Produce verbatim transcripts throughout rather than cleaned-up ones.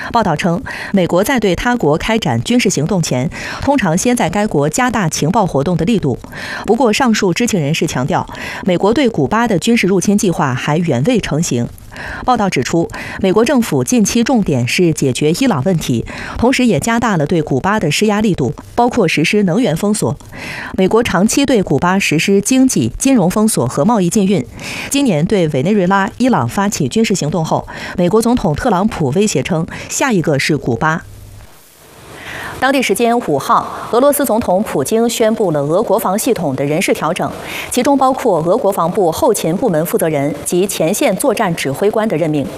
报道称，美国在对他国开展军事行动前，通常先在该国加大情报活动的力度。不过，上述知情人士强调，美国对古巴的军事入侵计划还远未成型。报道指出，美国政府近期重点是解决伊朗问题，同时也加大了对古巴的施压力度，包括实施能源封锁。美国长期对古巴实施经济、金融封锁和贸易禁运。今年对委内瑞拉、伊朗发起军事行动后，美国总统特朗普威胁称，下一个是古巴。当地时间五号，俄罗斯总统普京宣布了俄国防系统的人事调整，其中包括俄国防部后勤部门负责人及前线作战指挥官的任命。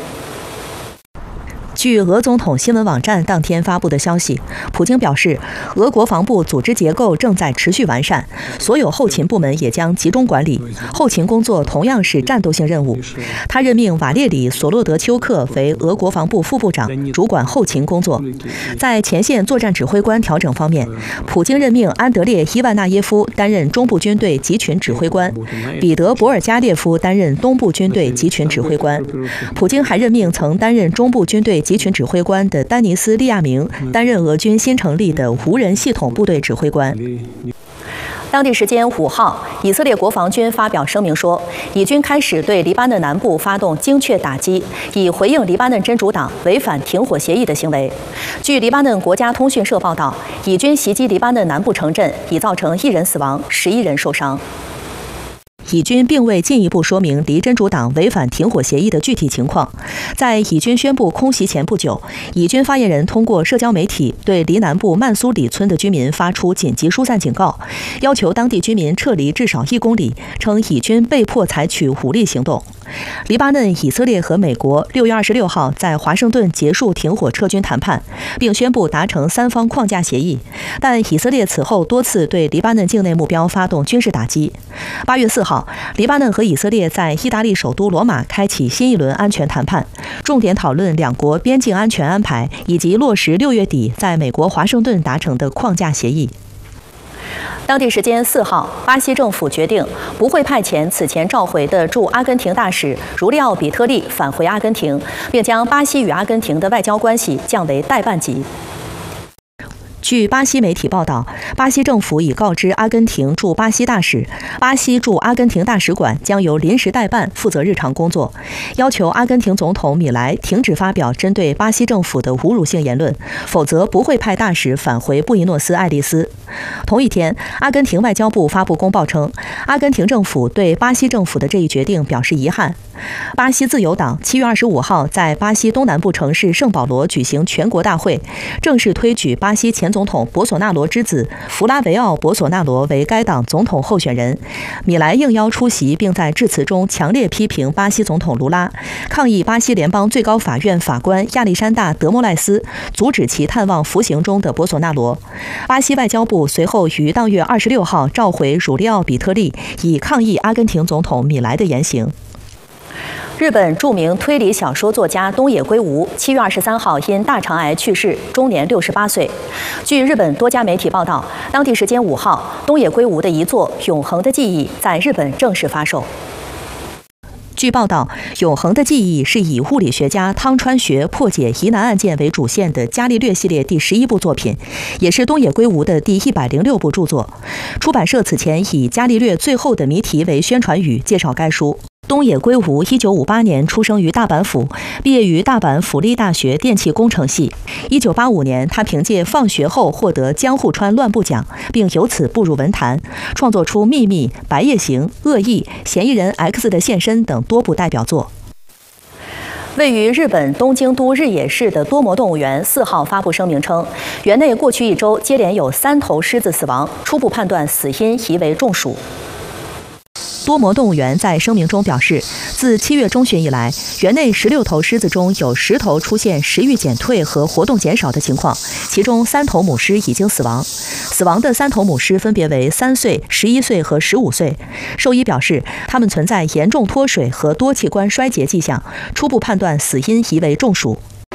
据俄总统新闻网站当天发布的消息，普京表示，俄国防部组织结构正在持续完善，所有后勤部门也将集中管理，后勤工作同样是战斗性任务。他任命瓦列里·索洛德丘克为俄国防部副部长，主管后勤工作。在前线作战指挥官调整方面，普京任命安德烈·伊万纳耶夫担任中部军队集群指挥官，彼得·博尔加列夫担任东部军队集群指挥官。普京还任命曾担任中部军队集群指挥官的丹尼斯·利亚明担任俄军新成立的无人系统部队指挥官。当地时间五号，以色列国防军发表声明说，以军开始对黎巴嫩南部发动精确打击，以回应黎巴嫩真主党违反停火协议的行为。据黎巴嫩国家通讯社报道，以军袭击黎巴嫩南部城镇，已造成一人死亡，十一人受伤。以军并未进一步说明黎真主党违反停火协议的具体情况。在以军宣布空袭前不久，以军发言人通过社交媒体对黎南部曼苏里村的居民发出紧急疏散警告，要求当地居民撤离至少一公里，称以军被迫采取武力行动。黎巴嫩、以色列和美国六月二十六号在华盛顿结束停火撤军谈判，并宣布达成三方框架协议，但以色列此后多次对黎巴嫩境内目标发动军事打击。八月四号，黎巴嫩和以色列在意大利首都罗马开启新一轮安全谈判，重点讨论两国边境安全安排以及落实六月底在美国华盛顿达成的框架协议。当地时间四号，巴西政府决定不会派遣此前召回的驻阿根廷大使儒利奥·比特利返回阿根廷，并将巴西与阿根廷的外交关系降为代办级。据巴西媒体报道，巴西政府已告知阿根廷驻巴西大使，巴西驻阿根廷大使馆将由临时代办负责日常工作，要求阿根廷总统米莱停止发表针对巴西政府的侮辱性言论，否则不会派大使返回布宜诺斯艾利斯。同一天，阿根廷外交部发布公报称，阿根廷政府对巴西政府的这一决定表示遗憾。巴西自由党七月二十五号在巴西东南部城市圣保罗举行全国大会，正式推举巴西前总统博索纳罗之子弗拉维奥·博索纳罗为该党总统候选人。米莱应邀出席，并在致辞中强烈批评巴西总统卢拉，抗议巴西联邦最高法院法官亚历山大·德莫赖斯阻止其探望服刑中的博索纳罗。巴西外交部随后于当月二十六号召回儒利奥·比特利，以抗议阿根廷总统米莱的言行。日本著名推理小说作家东野圭吾七月二十三号因大肠癌去世，终年六十八岁。据日本多家媒体报道，当地时间五号，东野圭吾的遗作《永恒的记忆》在日本正式发售。据报道，《永恒的记忆》是以物理学家汤川学破解疑难案件为主线的伽利略系列第十一部作品，也是东野圭吾的第一百零六部著作。出版社此前以伽利略最后的谜题为宣传语介绍该书。东野圭吾一九五八年出生于大阪府，毕业于大阪府立大学电气工程系。一九八五年，他凭借《放学后》获得江户川乱步奖，并由此步入文坛，创作出《秘密》《白夜行》《恶意》《嫌疑人 X 的现身》等多部代表作。位于日本东京都日野市的多摩动物园四号发布声明称，园内过去一周接连有三头狮子死亡，初步判断死因疑为中暑。多摩动物园在声明中表示，自七月中旬以来，园内十六头狮子中有十头出现食欲减退和活动减少的情况，其中三头母狮已经死亡。死亡的三头母狮分别为三岁、十一岁和十五岁。兽医表示，它们存在严重脱水和多器官衰竭迹象，初步判断死因疑为中暑。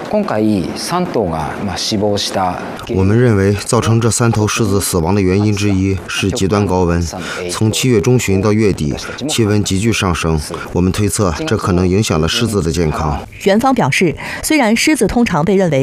我们认为，造成这三头狮子死亡的原因之一是极端高温。从七月中旬到月底，气温急剧上升，我们推测这可能影响了狮子的健康。 园方表示，虽然狮子通常被认为